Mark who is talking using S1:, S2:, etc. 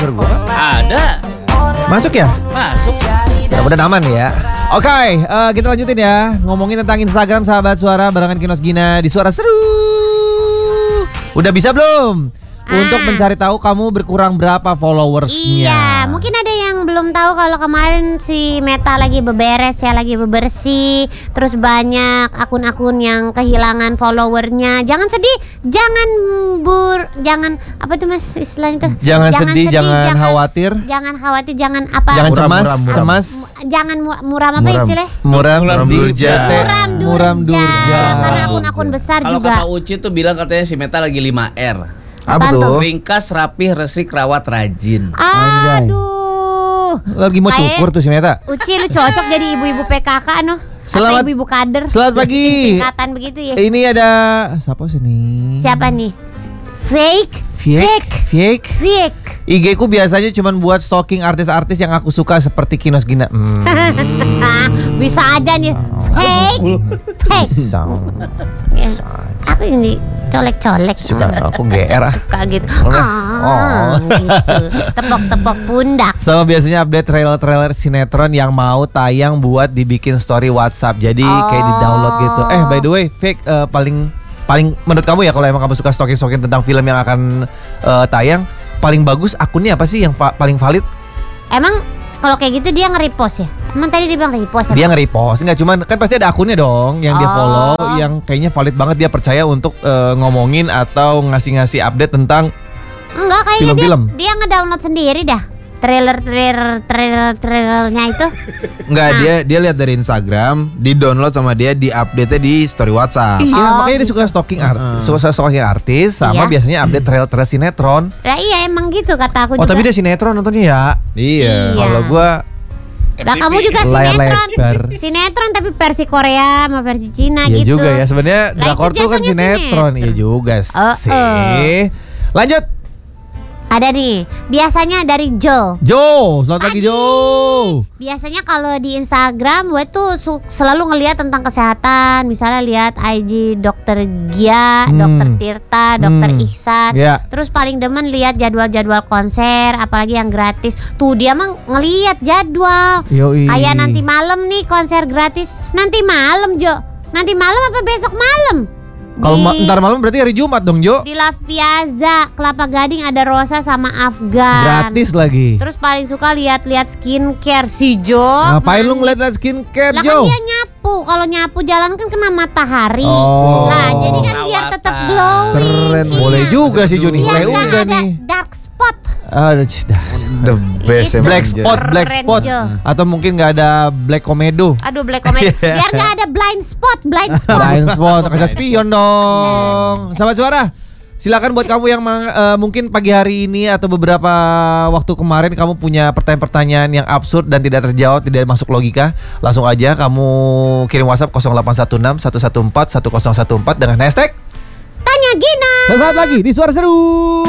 S1: Ada.
S2: Masuk ya?
S1: Masuk.
S2: Mudah-mudahan aman ya. Oke, kita lanjutin ya. Ngomongin tentang Instagram sahabat suara barengan Kinos Gina di Suara Seru. Udah bisa belum? Untuk mencari tahu kamu berkurang berapa followersnya.
S3: Iya, mungkin ada yang belum tahu kalau kemarin si Meta lagi beberes ya, lagi bebersih. Terus banyak akun-akun yang kehilangan followernya. Jangan sedih, jangan apa tuh mas istilahnya tuh?
S2: Jangan sedih, jangan khawatir.
S3: Jangan khawatir, jangan apa?
S2: Jangan
S3: muram.
S2: cemas.
S3: Jangan muram apa istilahnya?
S2: Muram
S1: durja.
S3: Muram durja. Karena akun-akun besar
S1: Kalau
S3: juga.
S1: kata Uci tuh bilang katanya si Meta lagi 5R.
S2: Apa tuh?
S1: Ringkas, rapih, resik, rawat, rajin.
S3: Aduh.
S2: Lagi mau cukur tuh si Meta.
S3: Uci lu cocok jadi ibu-ibu PKK noh.
S2: Selamat-
S3: Atau ibu-ibu kader.
S2: Selamat pagi.
S3: Singkatan begitu ya.
S2: Ini ada siapa sih nih?
S3: Siapa nih? Fake.
S2: IG ku biasanya cuman buat stalking artis-artis yang aku suka seperti Kinos Gina.
S3: Bisa aja nih. Fake.
S2: Bisa.
S3: Ya, aku ini colek-colek.
S2: Suka aku GR ah.
S3: Suka gitu.
S2: Oh.
S3: Gitu. Tepok-tepok pundak.
S2: Sama biasanya update trailer-trailer sinetron yang mau tayang buat dibikin story WhatsApp. Jadi kayak di-download gitu. By the way, Fake paling menurut kamu ya kalau emang kamu suka stalking tentang film yang akan tayang, paling bagus akunnya apa sih yang paling valid?
S3: Emang kalau kayak gitu dia nge-repost ya? Emang tadi dia bilang repost ya?
S2: Dia nge-repost, enggak cuman kan pasti ada akunnya dong yang dia follow, yang kayaknya valid banget, dia percaya untuk ngomongin atau ngasih update tentang
S3: Enggak, kayaknya
S2: film-film.
S3: dia nge-download sendiri dah. Trailernya itu.
S4: Enggak, dia lihat dari Instagram, di-download sama dia, di-update di story WhatsApp.
S2: Iya, makanya dia suka stalking artis sama
S3: Iya.
S2: biasanya update trailer sinetron.
S3: Lah iya emang gitu kata aku
S2: Oh,
S3: juga.
S2: tapi dia sinetron nontonnya ya.
S4: Iya.
S3: Iya.
S2: Kalau gua
S3: Lah kamu juga
S2: layar
S3: sinetron.
S2: lebar.
S3: Sinetron tapi versi Korea sama versi Cina
S2: Iya
S3: gitu.
S2: juga ya. Sebenarnya
S3: Lah,
S2: drakor
S3: itu
S2: tuh kan
S3: jatuhnya
S2: sinetron. Iya juga sih. Lanjut.
S3: Ada nih, biasanya dari Joe.
S2: Selamat pagi Jo.
S3: Biasanya kalau di Instagram gue tuh selalu ngelihat tentang kesehatan. Misalnya lihat IG Dokter Gia, Dokter Tirta, Dokter Ihsan.
S2: Ya.
S3: Terus paling demen lihat jadwal-jadwal konser, apalagi yang gratis. Tuh dia mah ngelihat jadwal.
S2: Yoi.
S3: Kayak nanti malam nih konser gratis. Nanti malam Jo. Nanti malam apa besok malam?
S2: Kalau ntar malam berarti hari Jumat dong Jo.
S3: Di Love Piazza, Kelapa Gading ada Rosa sama Afgan.
S2: Gratis lagi.
S3: Terus paling suka lihat-lihat skincare si Jo.
S2: Ngapain lu ngeliat skincare
S3: Lah
S2: Jo?
S3: kan dia nyapu. Kalau nyapu jalan kan kena matahari.
S2: Oh.
S3: Nah, jadi kan biar tetap glowing.
S2: Keren.
S3: Iya.
S2: Boleh juga sih Jo nih.
S3: Biar
S2: Boleh
S3: nggak
S2: udah
S3: ada
S2: nih.
S3: dark spot.
S4: The best
S3: Itu.
S4: emang,
S2: Black
S4: Jo.
S2: spot,
S3: Keren, Jo.
S2: atau mungkin nggak ada black komedo.
S3: Aduh, black comedy. Biar nggak ada blind spot.
S2: Blind spot, kasih spion dong. Sahabat suara, silakan buat kamu yang mungkin pagi hari ini atau beberapa waktu kemarin kamu punya pertanyaan-pertanyaan yang absurd dan tidak terjawab, tidak masuk logika, langsung aja kamu kirim WhatsApp 0816 114 1014 dengan hashtag
S3: Tanya Gina.
S2: Sesaat lagi di Suara Seru.